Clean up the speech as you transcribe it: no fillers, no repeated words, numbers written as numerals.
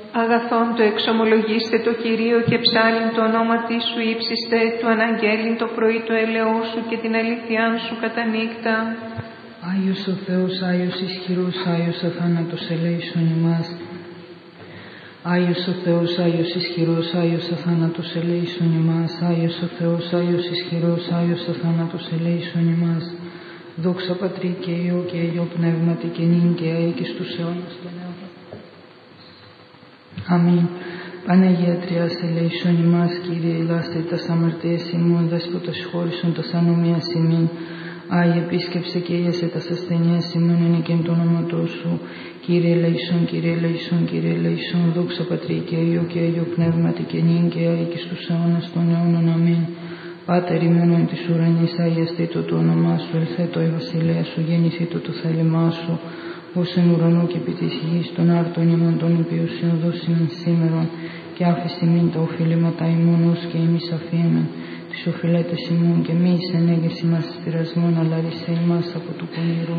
Αγαθόν το εξομολογήστε το Κυρίο και ψάλιν το ονόματι σου ύψιστε, του αναγγέλιν το πρωί το έλεος σου και την αλήθειάν σου κατά νύκτα. Άγιος ο Θεός, Άγιος ισχυρός, Άγιος αθάνατος ελέησον ημάς. Άγιος ο Θεός, Άγιος ισχυρός, Άγιος αθάνατος ελέησον ημάς. Άγιος ο Θεός, Άγιος ισχυρός, Άγιος αθάνατος ελέησον ημάς. Δόξα Πατρί και Υιό και Αγιό Πνεύματι και νυν και αεί και στους αιώνας των αιώνων. Αμήν. Παναγία Τριάς ελέησον ημάς, Κύριε ηλάστε τας αμαρτίες ημών, Δέσποτας χώρισον τας ανομίας ημίν. Άγιε επίσκεψε και ίασε τας ασθενείας ημών εν εκεν το όνοματό σου. Κύριε ελέησον, Κύριε ελέησον, Κύριε ελέησον. Δόξα Πατρί και Υιό και Αγιό Πνεύματι και νυν και αεί και στους αιώνας των αιώνων. Αμήν. Πάτερ ημών εν της ουρανής, αγιαστήτω το όνομά σου, ελθέτω η βασιλεία σου, γεννηθήτω το θέλημά σου, ως εν ουρανό και επί της γης, των άρτων ημών των υπηουσίων δώσιμεν σήμερον, και άφησε μην τα οφειλήματα ημών, ως και εμείς αφήμεν τις οφειλέτες ημών, και μη εις ενέγες ημάς εις πειρασμόν, αλλά ρίσε ημάς από του πονηρού.